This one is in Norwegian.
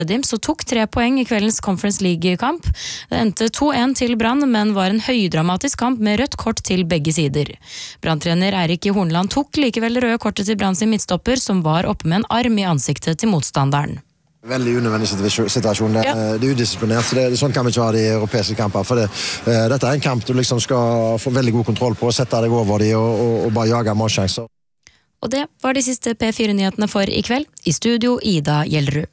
Dims og tok 3 poeng I kveldens Conference League-kamp. Det endte 2-1 til Brann, men var en høydramatisk kamp med rødt kort til begge sider. Branntrener Eirik Horneland tok likevel det røde kortet til Brann sin midtstopper, som var oppe med en arm I ansiktet til motstanderen. Veldig unødvendig situasjon. Det er udisciplinert, så sånn kan vi ikke ha det I europeiske kamper. For dette en kamp du liksom skal få veldig god kontroll på, sette deg over de og bare jage målsjanser. Og det var de siste P4-nyhetene for I kveld. I studio Ida Gjellerud.